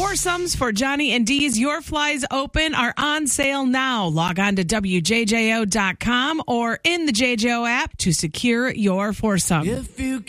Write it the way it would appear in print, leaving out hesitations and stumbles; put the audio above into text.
Foursomes for Johnny and Dee's Your Flies Open are on sale now. Log on to WJJO.com or in the JJO app to secure your foursome. If you